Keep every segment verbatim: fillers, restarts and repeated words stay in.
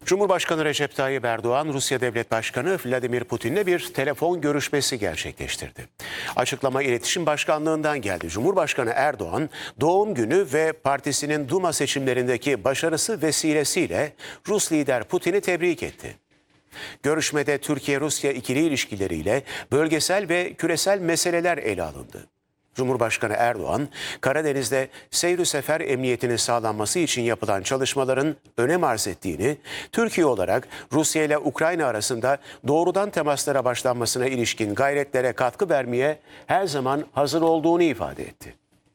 Cumhurbaşkanı Recep Tayyip Erdoğan, Rusya Devlet Başkanı Vladimir Putin'le bir telefon görüşmesi gerçekleştirdi. Açıklama İletişim Başkanlığı'ndan geldi. Cumhurbaşkanı Erdoğan, doğum günü ve partisinin Duma seçimlerindeki başarısı vesilesiyle Rus lider Putin'i tebrik etti. Görüşmede Türkiye-Rusya ikili ilişkileriyle bölgesel ve küresel meseleler ele alındı. Cumhurbaşkanı Erdoğan, Karadeniz'de seyr-i sefer emniyetinin sağlanması için yapılan çalışmaların önem arz ettiğini, Türkiye olarak Rusya ile Ukrayna arasında doğrudan temaslara başlanmasına ilişkin gayretlere katkı vermeye her zaman hazır olduğunu ifade etti.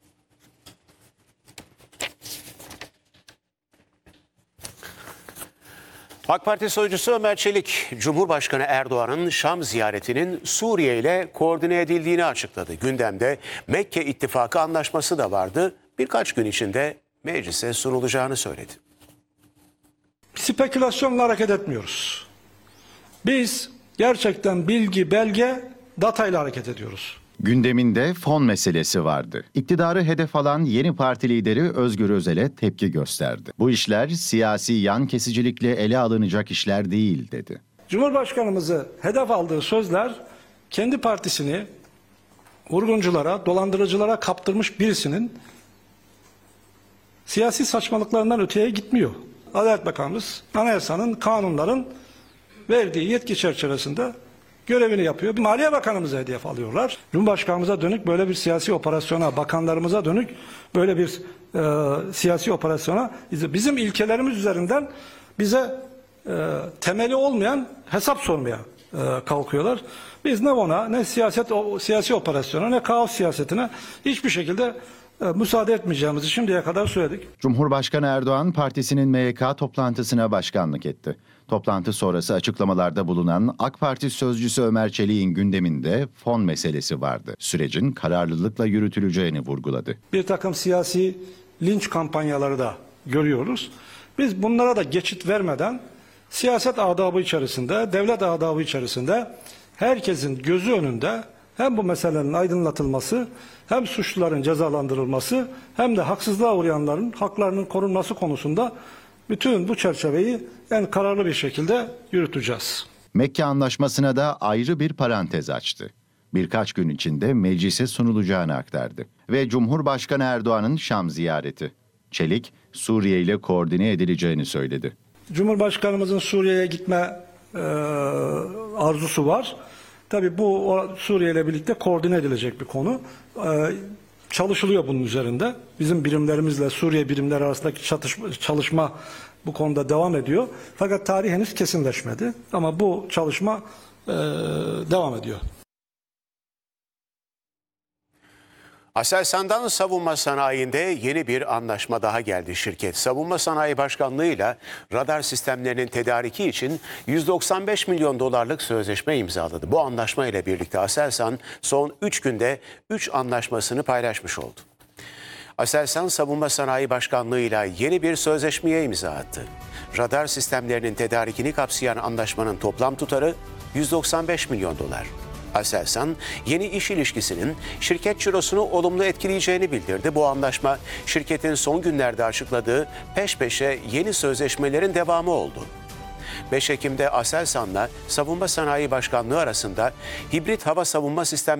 AK Parti sözcüsü Ömer Çelik, Cumhurbaşkanı Erdoğan'ın Şam ziyaretinin Suriye ile koordine edildiğini açıkladı. Gündemde Mekke İttifakı anlaşması da vardı. Birkaç gün içinde meclise sunulacağını söyledi. Spekülasyonla hareket etmiyoruz. Biz gerçekten bilgi, belge, datayla hareket ediyoruz. Gündeminde fon meselesi vardı. İktidarı hedef alan yeni parti lideri Özgür Özel'e tepki gösterdi. Bu işler siyasi yan kesicilikle ele alınacak işler değil dedi. Cumhurbaşkanımızı hedef aldığı sözler kendi partisini vurgunculara, dolandırıcılara kaptırmış birisinin siyasi saçmalıklarından öteye gitmiyor. Adalet Bakanımız anayasanın, kanunların verdiği yetki çerçevesinde görevini yapıyor. Maliye Bakanımıza hedef alıyorlar. Cumhurbaşkanımıza dönük böyle bir siyasi operasyona, bakanlarımıza dönük böyle bir e, siyasi operasyona bizim ilkelerimiz üzerinden bize e, temeli olmayan hesap sormaya e, kalkıyorlar. Biz ne ona, ne siyaset o, siyasi operasyona, ne kaos siyasetine hiçbir şekilde e, müsaade etmeyeceğimizi şimdiye kadar söyledik. Cumhurbaşkanı Erdoğan partisinin M Y K toplantısına başkanlık etti. Toplantı sonrası açıklamalarda bulunan AK Parti sözcüsü Ömer Çelik'in gündeminde fon meselesi vardı. Sürecin kararlılıkla yürütüleceğini vurguladı. Bir takım siyasi linç kampanyaları da görüyoruz. Biz bunlara da geçit vermeden siyaset adabı içerisinde, devlet adabı içerisinde herkesin gözü önünde hem bu meselelerin aydınlatılması, hem suçluların cezalandırılması, hem de haksızlığa uğrayanların haklarının korunması konusunda bütün bu çerçeveyi en kararlı bir şekilde yürüteceğiz. Mekke Anlaşması'na da ayrı bir parantez açtı. Birkaç gün içinde meclise sunulacağını aktardı. Ve Cumhurbaşkanı Erdoğan'ın Şam ziyareti. Çelik, Suriye ile koordine edileceğini söyledi. Cumhurbaşkanımızın Suriye'ye gitme e, arzusu var. Tabii bu o, Suriye ile birlikte koordine edilecek bir konu. E, Çalışılıyor bunun üzerinde. Bizim birimlerimizle Suriye birimleri arasındaki çatışma, çalışma bu konuda devam ediyor. Fakat tarih henüz kesinleşmedi. Ama bu çalışma e, devam ediyor. Aselsan'dan savunma sanayinde yeni bir anlaşma daha geldi. Şirket Savunma Sanayi Başkanlığı'yla radar sistemlerinin tedariki için yüz doksan beş milyon dolarlık sözleşme imzaladı. Bu anlaşma ile birlikte Aselsan son üç günde üç anlaşmasını paylaşmış oldu. Aselsan Savunma Sanayi Başkanlığı'yla yeni bir sözleşmeye imza attı. Radar sistemlerinin tedarikini kapsayan anlaşmanın toplam tutarı yüz doksan beş milyon dolar. Aselsan, yeni iş ilişkisinin şirket cirosunu olumlu etkileyeceğini bildirdi. Bu anlaşma, şirketin son günlerde açıkladığı peş peşe yeni sözleşmelerin devamı oldu. beş Ekim'de Aselsan'la Savunma Sanayi Başkanlığı arasında hibrit hava savunma sistemleri